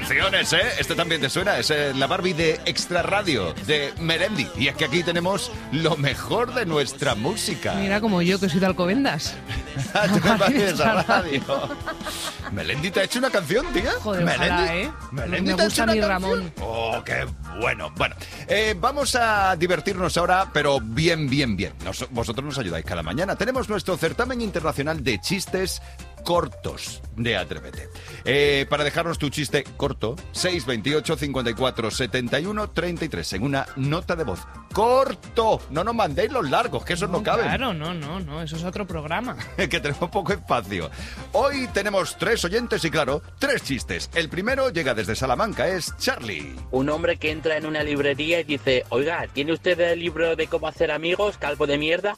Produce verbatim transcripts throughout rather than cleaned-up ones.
canciones, ¿eh? Este también te suena, es eh, la Barbie de Extra Radio, de Melendi. Y es que aquí tenemos lo mejor de nuestra música. Mira, como yo, que soy de Alcobendas. Tú me pareces a radio. Melendi te ha hecho una canción, tía. Joder, Melendi, ojalá, ¿eh? Melendi Me te ha gusta hecho una mi canción. Ramón. Oh, qué bueno. Bueno, eh, vamos a divertirnos ahora, pero bien, bien, bien. Nos, vosotros nos ayudáis cada mañana. Tenemos nuestro certamen internacional de chistes cortos de Atrévete. Eh, para dejarnos tu chiste corto, seis veintiocho, cincuenta y cuatro, setenta y uno, treinta y tres, en una nota de voz. ¡Corto! No nos mandéis los largos, que esos no, no caben. Claro, no, no, no, eso es otro programa. Que tenemos poco espacio. Hoy tenemos tres oyentes y, claro, tres chistes. El primero llega desde Salamanca, es Charlie. Un hombre que entra en una librería y dice: oiga, ¿tiene usted el libro de cómo hacer amigos, calvo de mierda?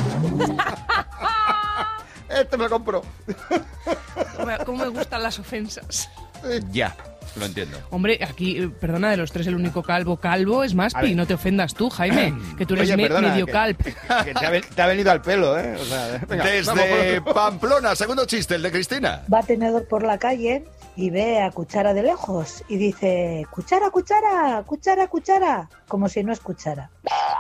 Este me lo compro. ¿Cómo me gustan las ofensas? Ya, lo entiendo. Hombre, aquí, eh, perdona, de los tres el único calvo calvo es Maspi. No te ofendas tú, Jaime, que tú eres Oye, me- perdona, medio que- calp. Que te ha, ven- te ha venido al pelo, ¿eh? O sea, venga, vamos Desde por otro. Pamplona, segundo chiste, el de Cristina. Va Tenedor por la calle y ve a Cuchara de lejos y dice: cuchara, cuchara, cuchara, cuchara, como si no escuchara.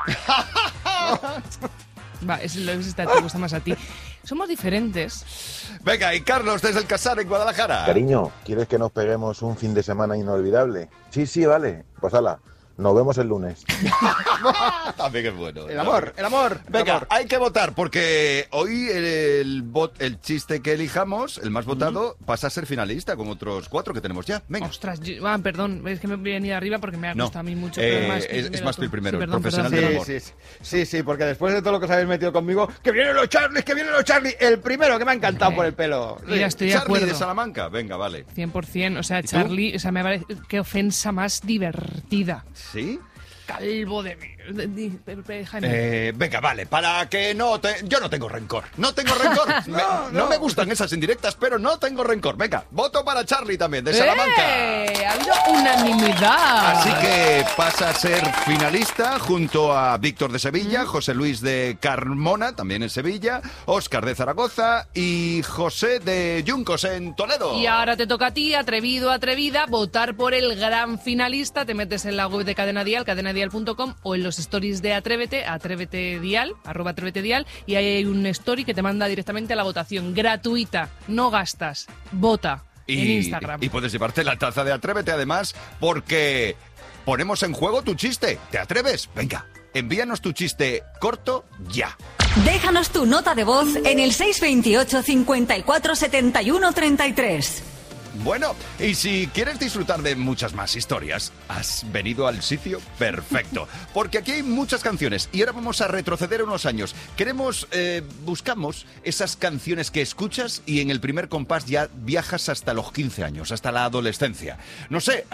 Va, ese lo- ese te gusta más a ti. Somos diferentes. Venga, y Carlos desde el Casar en Guadalajara. Cariño, ¿quieres que nos peguemos un fin de semana inolvidable? Sí, sí, vale. Pues hala, nos vemos el lunes. También es bueno. El amor, el amor. el Venga, amor. hay que votar porque hoy el, el, bot- el chiste que elijamos, el más votado, pasa a ser finalista con otros cuatro que tenemos ya. Venga. Ostras, yo- ah, perdón, es que me he venido arriba porque me ha No, gustado a mí mucho. eh, pero más, es- es Maspi el primero, Sí, el perdón, profesional perdón. del Sí, amor. sí, sí, sí, sí, porque después de todo lo que os habéis metido conmigo, que vienen los Charlies, que vienen los Charlies, el primero que me ha encantado Eh, por el pelo. Sí. Mira, estoy de Charlie acuerdo. de Salamanca, venga, vale. cien por ciento, o sea, tú? Charlie, o sea, me parece, qué ofensa más divertida. ¿Sí? Calvo de... de- de- de- de- Jaime. Eh, venga, vale, para que no te... Yo no tengo rencor, no tengo rencor. Me- no, no. me gustan esas indirectas, pero no tengo rencor. Venga, voto para Charlie también, de Salamanca. ¡Eh! Ha habido unanimidad. Así que pasa a ser finalista junto a Víctor de Sevilla, José Luis de Carmona, también en Sevilla, Óscar de Zaragoza y José de Yuncos en Toledo. Y ahora te toca a ti, atrevido, atrevida, votar por el gran finalista. Te metes en la web de Cadena Dial, cadena dial punto com, o en los stories de Atrévete, Atrévete Dial, arroba Atrévete Dial, y ahí hay un story que te manda directamente a la votación. Gratuita, no gastas, vota en Instagram. Y puedes llevarte la taza de Atrévete además porque ponemos en juego tu chiste. ¿Te atreves? Venga, envíanos tu chiste corto ya. Déjanos tu nota de voz en el seis veintiocho, cincuenta y cuatro, setenta y uno, treinta y tres. Bueno, y si quieres disfrutar de muchas más historias, has venido al sitio perfecto. Porque aquí hay muchas canciones y ahora vamos a retroceder unos años. Queremos, eh, buscamos esas canciones que escuchas y en el primer compás ya viajas hasta los quince años, hasta la adolescencia. No sé,